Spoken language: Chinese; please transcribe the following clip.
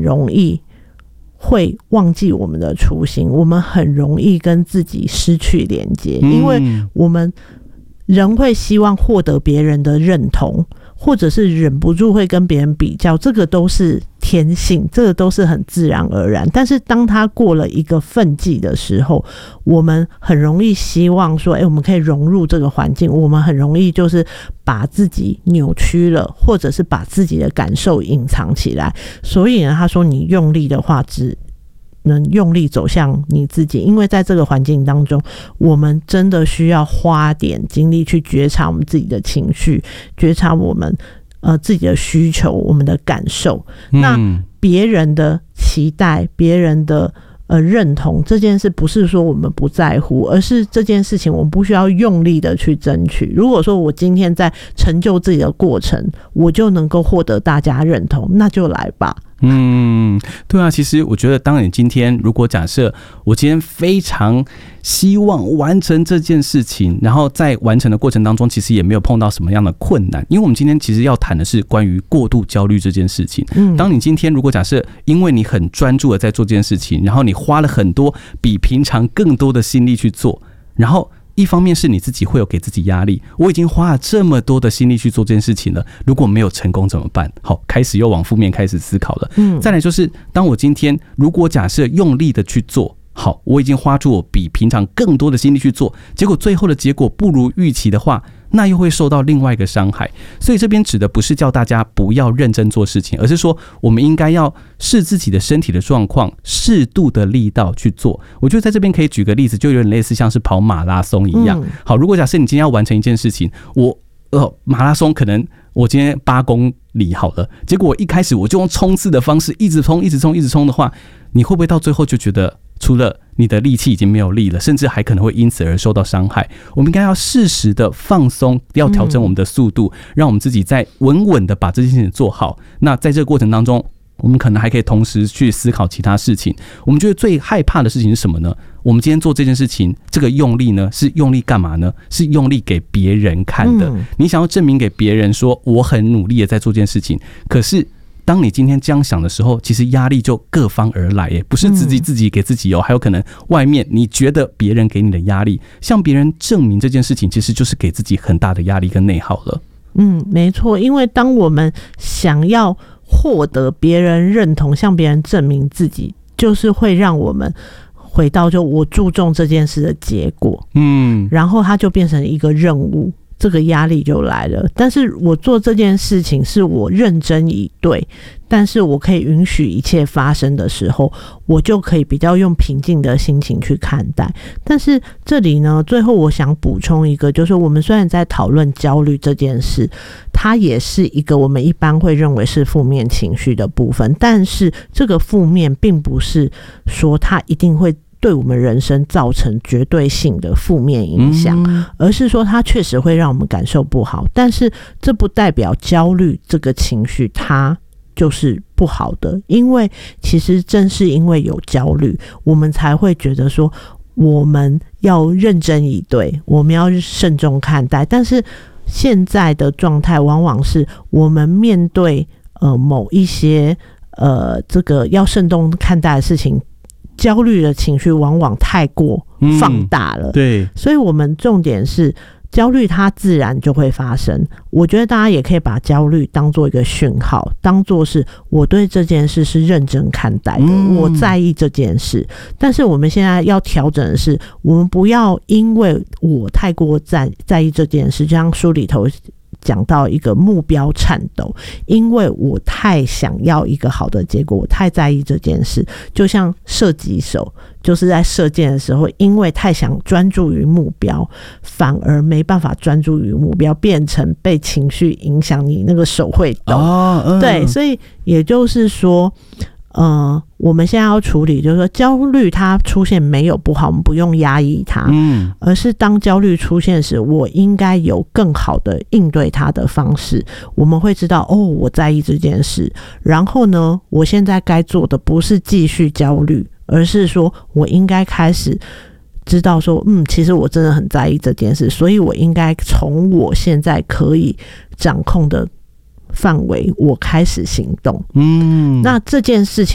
容易会忘记我们的初心，我们很容易跟自己失去连接，因为我们人会希望获得别人的认同，或者是忍不住会跟别人比较，这个都是天性，这个都是很自然而然。但是当他过了一个分际的时候，我们很容易希望说我们可以融入这个环境，我们很容易就是把自己扭曲了，或者是把自己的感受隐藏起来。所以呢，他说你用力的话只能用力走向你自己，因为在这个环境当中，我们真的需要花点精力去觉察我们自己的情绪，觉察我们自己的需求，我们的感受。那别人的期待，别人的认同这件事，不是说我们不在乎，而是这件事情我们不需要用力的去争取。如果说我今天在成就自己的过程，我就能够获得大家认同，那就来吧。 对啊，其实我觉得当你今天如果假设我今天非常希望完成这件事情，然后在完成的过程当中其实也没有碰到什么样的困难，因为我们今天其实要谈的是关于过度焦虑这件事情。当你今天如果假设因为你很专注的在做这件事情，然后你花了很多比平常更多的心力去做，然后一方面是你自己会有给自己压力，我已经花了这么多的心力去做这件事情了，如果没有成功怎么办？好，开始又往负面开始思考了。再来就是当我今天如果假设用力的去做，好，我已经花出我比平常更多的心力去做，结果最后的结果不如预期的话，那又会受到另外一个伤害。所以这边指的不是叫大家不要认真做事情，而是说我们应该要视自己的身体的状况，适度的力道去做。我觉得在这边可以举个例子，就有点类似像是跑马拉松一样。好，如果假设你今天要完成一件事情，马拉松可能我今天8公里好了，结果我一开始我就用冲刺的方式一直冲一直冲一直冲的话，你会不会到最后就觉得除了你的力气已经没有力了，甚至还可能会因此而受到伤害？我们应该要适时的放松，要调整我们的速度，让我们自己再稳稳的把这件事情做好。那在这个过程当中，我们可能还可以同时去思考其他事情。我们觉得最害怕的事情是什么呢？我们今天做这件事情，这个用力呢，是用力干嘛呢？是用力给别人看的。你想要证明给别人说我很努力的在做这件事情，可是当你今天这样想的时候，其实压力就各方而来耶，不是自己给自己还有可能外面你觉得别人给你的压力，向别人证明这件事情，其实就是给自己很大的压力跟内耗了。 没错，因为当我们想要获得别人认同，向别人证明自己，就是会让我们回到就我注重这件事的结果，然后它就变成一个任务，这个压力就来了。但是我做这件事情是我认真以对，但是我可以允许一切发生的时候，我就可以比较用平静的心情去看待。但是这里呢，最后我想补充一个，就是我们虽然在讨论焦虑这件事，它也是一个我们一般会认为是负面情绪的部分，但是这个负面并不是说它一定会对我们人生造成绝对性的负面影响，而是说它确实会让我们感受不好，但是这不代表焦虑这个情绪它就是不好的。因为其实正是因为有焦虑，我们才会觉得说我们要认真以对，我们要慎重看待。但是现在的状态往往是我们面对某一些这个要慎重看待的事情，焦虑的情绪往往太过放大了， 对， 所以我们重点是焦虑它自然就会发生。我觉得大家也可以把焦虑当作一个讯号，当作是我对这件事是认真看待的，我在意这件事。但是我们现在要调整的是，我们不要因为我太过在意这件事，就像书里头讲到一个目标颤抖，因为我太想要一个好的结果，我太在意这件事。就像射击手就是在射箭的时候，因为太想专注于目标，反而没办法专注于目标，变成被情绪影响，你那个手会抖。对，所以也就是说我们现在要处理就是说焦虑它出现没有不好，我们不用压抑它，而是当焦虑出现时，我应该有更好的应对它的方式。我们会知道我在意这件事，然后呢我现在该做的不是继续焦虑，而是说我应该开始知道说其实我真的很在意这件事，所以我应该从我现在可以掌控的范围我开始行动。那这件事情